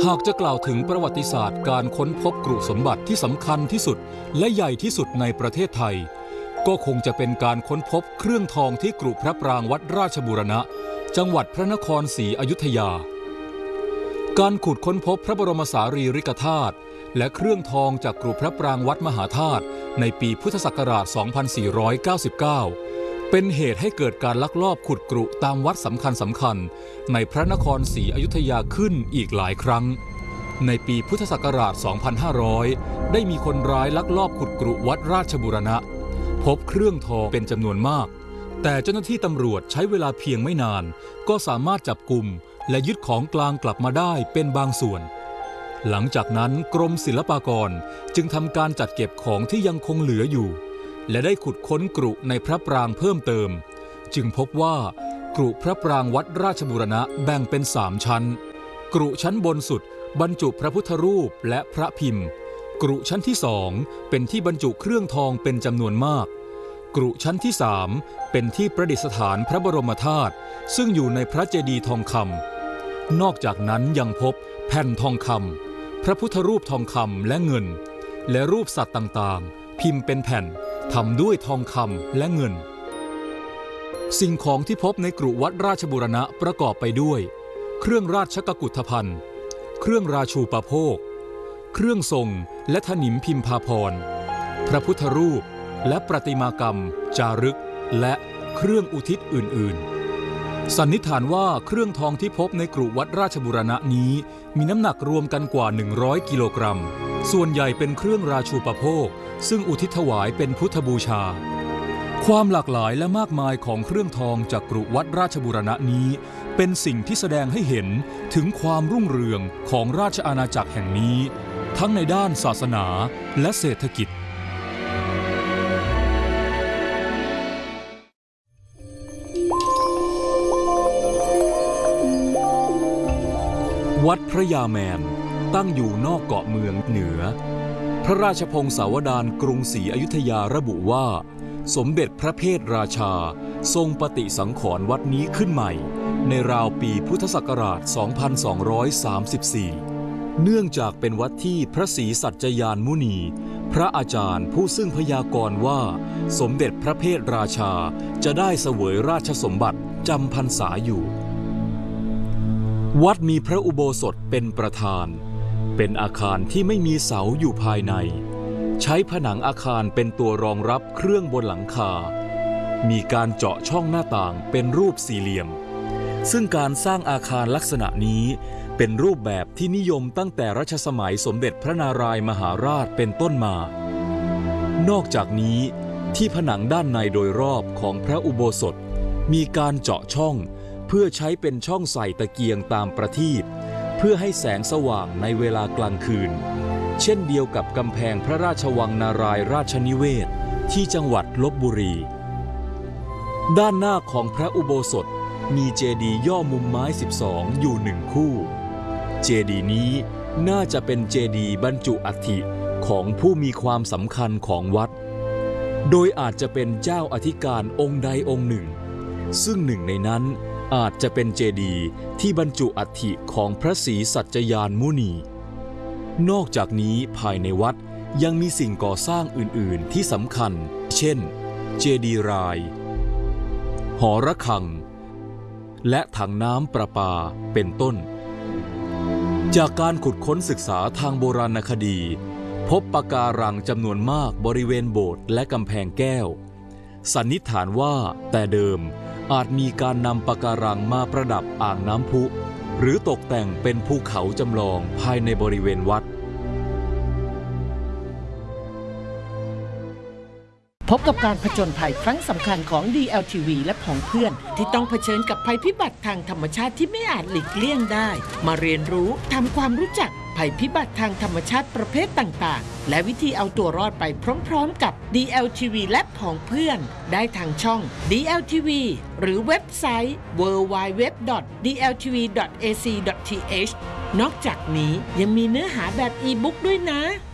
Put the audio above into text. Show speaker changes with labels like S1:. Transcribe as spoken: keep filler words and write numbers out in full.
S1: หากจะกล่าวถึงประวัติศาสตร์การค้นพบกรุสมบัติที่สำคัญที่สุดและใหญ่ที่สุดในประเทศไทยก็คงจะเป็นการค้นพบเครื่องทองที่กรุพระปรางวัดราชบูรณะจังหวัดพระนครศรีอยุธยาการขุดค้นพบพระบรมสารีริกธาตุและเครื่องทองจากกรุพระปรางวัดมหาธาตุในปีพุทธศักราช สองพันสี่ร้อยเก้าสิบเก้า เป็นเหตุให้เกิดการลักลอบขุดกรุตามวัดสำคัญสำคัญในพระนครศรีอยุธยาขึ้นอีกหลายครั้งในปีพุทธศักราช สองพันห้าร้อย ได้มีคนร้ายลักลอบขุดกรุวัดราชบูรณะพบเครื่องทองเป็นจำนวนมากแต่เจ้าหน้าที่ตำรวจใช้เวลาเพียงไม่นานก็สามารถจับกุมและยึดของกลางกลับมาได้เป็นบางส่วนหลังจากนั้นกรมศิลปากรจึงทำการจัดเก็บของที่ยังคงเหลืออยู่และได้ขุดค้นกรุในพระปรางเพิ่มเติมจึงพบว่ากรุพระปรางวัดราชบูรณะแบ่งเป็นสามชั้นกรุชั้นบนสุดบรรจุพระพุทธรูปและพระพิมพ์กรุชั้นที่สองเป็นที่บรรจุเครื่องทองเป็นจำนวนมากกรุชั้นที่สามเป็นที่ประดิษฐานพระบรมธาตุซึ่งอยู่ในพระเจดีย์ทองคำนอกจากนั้นยังพบแผ่นทองคำพระพุทธรูปทองคำและเงินและรูปสัตว์ต่างๆพิมพ์เป็นแผ่นทำด้วยทองคำและเงินสิ่งของที่พบในกรุวัดราชบูรณะประกอบไปด้วยเครื่องราชกุฏภัณฑ์เครื่องราชูปโภคเครื่องทรงและถนิมพิมพาภรณ์พระพุทธรูปและประติมากรรมจารึกและเครื่องอุทิศอื่นๆสันนิษฐานว่าเครื่องทองที่พบในกรุวัดราชบูรณะนี้มีน้ำหนักรวมกันกว่าหนึ่งร้อยกิโลกรัมส่วนใหญ่เป็นเครื่องราชูปโภคซึ่งอุทิศถวายเป็นพุทธบูชาความหลากหลายและมากมายของเครื่องทองจากกรุวัดราชบูรณะนี้เป็นสิ่งที่แสดงให้เห็นถึงความรุ่งเรืองของราชอาณาจักรแห่งนี้ทั้งในด้านศาสนาและเศรษฐกิจวัดพระยาแมนตั้งอยู่นอกเกาะเมืองเหนือพระราชพงศาวดารกรุงศรีอยุธยาระบุว่าสมเด็จพระเพทราชาทรงปฏิสังขรณ์วัดนี้ขึ้นใหม่ในราวปีพุทธศักราช สองพันสองร้อยสามสิบสี่ เนื่องจากเป็นวัดที่พระศรีสัจจยานมุนีพระอาจารย์ผู้ซึ่งพยากรณ์ว่าสมเด็จพระเพทราชาจะได้เสวยราชสมบัติจำพรรษาอยู่วัดมีพระอุโบสถเป็นประธานเป็นอาคารที่ไม่มีเสาอยู่ภายในใช้ผนังอาคารเป็นตัวรองรับเครื่องบนหลังคามีการเจาะช่องหน้าต่างเป็นรูปสี่เหลี่ยมซึ่งการสร้างอาคารลักษณะนี้เป็นรูปแบบที่นิยมตั้งแต่รัชสมัยสมเด็จพระนารายมหาราชเป็นต้นมานอกจากนี้ที่ผนังด้านในโดยรอบของพระอุโบสถมีการเจาะช่องเพื่อใช้เป็นช่องใส่ตะเกียงตามประทีปเพื่อให้แสงสว่างในเวลากลางคืนเช่นเดียวกับกำแพงพระราชวังนารายราชนิเวศที่จังหวัดลพบุรีด้านหน้าของพระอุโบสถมีเจดีย์ย่อมุมไม้สิบสองอยู่หนึ่งคู่เจดีย์นี้น่าจะเป็นเจดีย์บรรจุอัฐิของผู้มีความสำคัญของวัดโดยอาจจะเป็นเจ้าอธิการองค์ใดองค์หนึ่งซึ่งหนึ่งในนั้นอาจจะเป็นเจดีย์ที่บรรจุอัฐิของพระศรีสัจจยานมุนีนอกจากนี้ภายในวัดยังมีสิ่งก่อสร้างอื่นๆที่สำคัญเช่นเจดีย์รายหอระฆังและถังน้ำประปาเป็นต้นจากการขุดค้นศึกษาทางโบราณคดีพบปะการังจำนวนมากบริเวณโบสถ์และกำแพงแก้วสันนิษฐานว่าแต่เดิมอาจมีการนำปะการังมาประดับอ่างน้ำพุหรือตกแต่งเป็นภูเขาจำลองภายในบริเวณวัด
S2: พบกับการผจญภัยครั้งสำคัญของ ดี แอล ที วี และผองเพื่อนที่ต้องเผชิญกับภัยพิบัติทางธรรมชาติที่ไม่อาจหลีกเลี่ยงได้มาเรียนรู้ทำความรู้จักภัยพิบัติทางธรรมชาติประเภทต่างๆและวิธีเอาตัวรอดไปพร้อมๆกับ ดี แอล ที วี และผองเพื่อนได้ทางช่อง ดี แอล ที วี หรือเว็บไซต์ ดับเบิลยู ดับเบิลยู ดับเบิลยู ดอท ดี แอล ที วี ดอท เอ ซี ดอท ที เอช นอกจากนี้ยังมีเนื้อหาแบบอีบุ๊กด้วยนะ